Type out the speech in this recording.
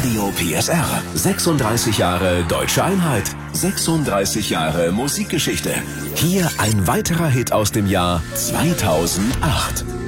Radio PSR. 36 Jahre Deutsche Einheit. 36 Jahre Musikgeschichte. Hier ein weiterer Hit aus dem Jahr 2008.